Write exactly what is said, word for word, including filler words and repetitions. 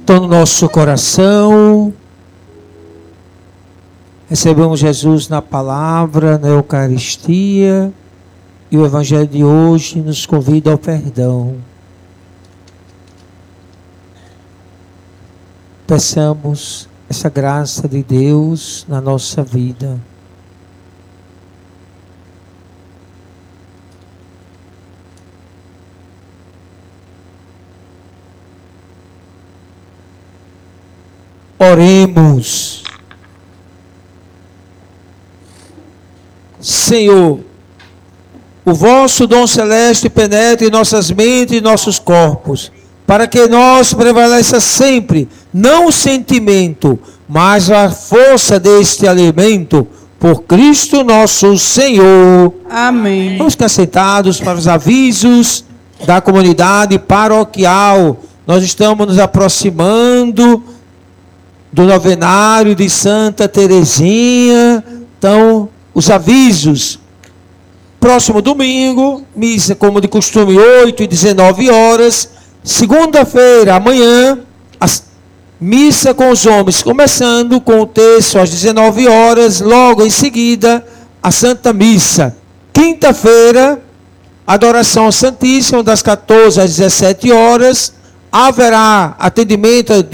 Então, no nosso coração, recebemos Jesus na palavra, na Eucaristia, e o Evangelho de hoje nos convida ao perdão. Peçamos essa graça de Deus na nossa vida. Oremos. Senhor, o vosso dom celeste penetre em nossas mentes e nossos corpos, para que nós prevaleça sempre, não o sentimento, mas a força deste alimento, por Cristo nosso Senhor. Amém. Vamos ficar sentados para os avisos da comunidade paroquial. Nós estamos nos aproximando do novenário de Santa Teresinha. Então, os avisos. Próximo domingo, missa como de costume, oito e dezenove horas. Segunda-feira, amanhã, a missa com os homens, começando com o terço às dezenove horas, logo em seguida, a Santa Missa. Quinta-feira, adoração ao Santíssimo, das quatorze às dezessete horas. Haverá atendimento